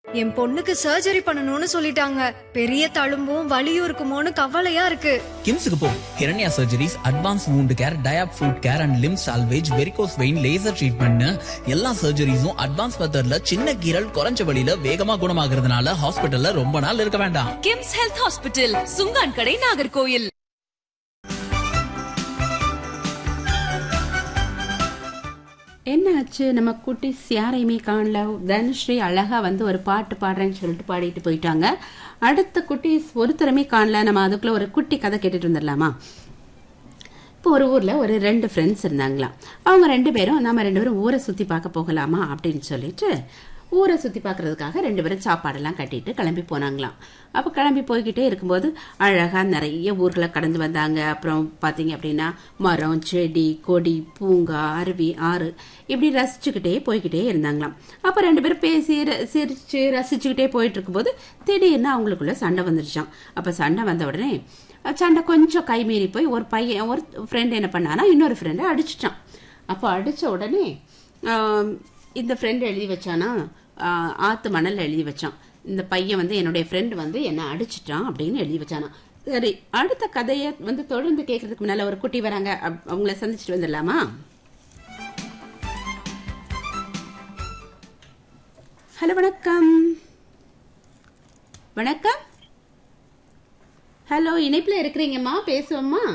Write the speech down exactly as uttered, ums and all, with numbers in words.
என் பொண்ணுக்கு சர்ஜரி பண்ணணும்னு சொல்லிட்டாங்க. பெரிய தழும்பும் வலியும் இருக்குமோன்னு கவலையா இருக்கு. கிம்ஸுக்கு போ. ஹிரண்யா surgeries, advance wound care, டயாப் food care and Lim salvage, varicose vein, laser treatment எல்லா சர்ஜரிஸும் அட்வான்ஸ் மெத்தட்ல சின்ன கீரல் குறைஞ்ச வழியில வேகமா குணமாகறதுனால ஹாஸ்பிட்டல்ல ரொம்ப நாள் இருக்க வேண்டாம். கிம்ஸ் ஹெல்த் ஹாஸ்பிட்டல், சுங்கான் கடை, நாகர்கோயில். என்னாச்சு, நம்ம குட்டிஸ் யாரையுமே காணல. தனுஸ்ரீ அழகா வந்து ஒரு பாட்டு பாடுறேன்னு சொல்லிட்டு பாடிட்டு போயிட்டாங்க. அடுத்த குட்டிஸ் ஒருத்தரமே காணல. நம்ம அதுக்குள்ள ஒரு குட்டி கதை கேட்டுட்டு வந்துடலாமா? இப்போ ஒரு ஊர்ல ஒரு ரெண்டு ஃப்ரெண்ட்ஸ் இருந்தாங்களாம். அவங்க ரெண்டு பேரும் நம்ம ரெண்டு பேரும் ஊரை சுத்தி பார்க்க போகலாமா அப்படின்னு சொல்லிட்டு ஊரை சுத்தி பார்க்கறதுக்காக ரெண்டு பேரும் சாப்பாடெல்லாம் கட்டிட்டு கிளம்பி போனாங்களாம். அப்போ கிளம்பி போய்கிட்டே இருக்கும்போது அழகா நிறைய ஊர்களை கடந்து வந்தாங்க. அப்புறம் பார்த்தீங்க அப்படின்னா மரம், செடி, கொடி, பூங்கா, அருவி, ஆறு இப்படி ரசிச்சுக்கிட்டே போய்கிட்டே இருந்தாங்களாம். அப்போ ரெண்டு பேரும் பேசி சிரிச்சு ரசிச்சுக்கிட்டே போயிட்டு இருக்கும்போது திடீர்னு அவங்களுக்குள்ள சண்டை வந்துருச்சான். அப்போ சண்டை வந்த உடனே சண்டை கொஞ்சம் கைமீறி போய் ஒரு பையன் ஒரு ஃப்ரெண்டு என்ன பண்ணானா இன்னொரு ஃப்ரெண்டை அடிச்சிட்டான். அப்போ அடித்த உடனே இந்த ஃப்ரெண்டு எழுதி வச்சானா, ஆற்று மணல் எழுதி வச்சான். இந்த பையன் வந்து என்னுடைய ஃப்ரெண்டு வந்து என்னை அடிச்சிட்டான் அப்படின்னு எழுதி வச்சானா. சரி, அடுத்த கதையை வந்து தொடர்ந்து கேட்கறதுக்கு முன்னால ஒரு குட்டி வராங்க, அவங்கள சந்திச்சுட்டு வந்துடலாமா? ஹலோ, வணக்கம். வணக்கம். ஹலோ, இணைப்புல இருக்கிறீங்கம்மா, பேசுவோம்மா?